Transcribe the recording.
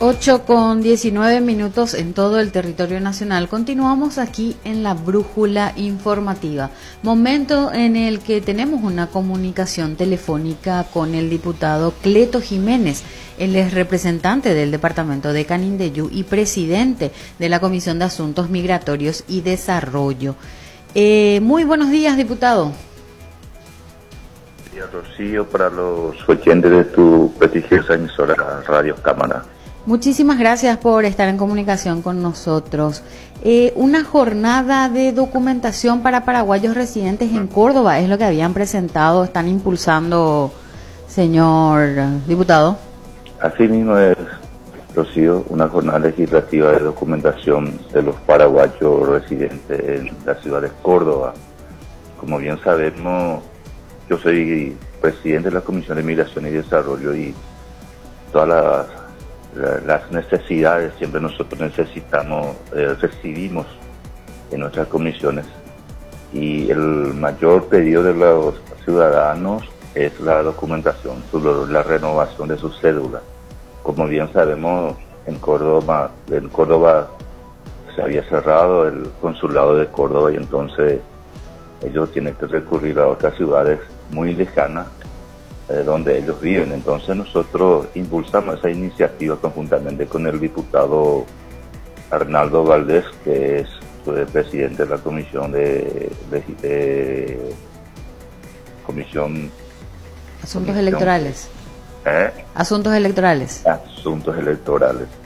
8:19 en todo el territorio nacional. Continuamos aquí en la brújula informativa. Momento en el que tenemos una comunicación telefónica con el diputado Cleto Jiménez. Él es representante del departamento de Canindeyú y presidente de la Comisión de Asuntos Migratorios y Desarrollo. Muy buenos días, diputado. Buenos días, Rocío, para los oyentes de tu prestigiosa emisora Radio Cámara. Muchísimas gracias por estar en comunicación con nosotros. Una jornada de documentación para paraguayos residentes en Córdoba es lo que habían presentado, están impulsando, señor diputado. Así mismo es, Rocío, una jornada legislativa de documentación de los paraguayos residentes en la ciudad de Córdoba. Como bien sabemos, yo soy presidente de la Comisión de Migración y Desarrollo y todas las necesidades siempre nosotros necesitamos, recibimos en nuestras comisiones, y el mayor pedido de los ciudadanos es la documentación, la renovación de su cédula. Como bien sabemos, en Córdoba se había cerrado el consulado de Córdoba y entonces ellos tienen que recurrir a otras ciudades muy lejanas donde ellos viven. Entonces nosotros impulsamos esa iniciativa conjuntamente con el diputado Arnaldo Valdés, que es presidente de la Comisión Asuntos Electorales. Asuntos Electorales. Asuntos Electorales.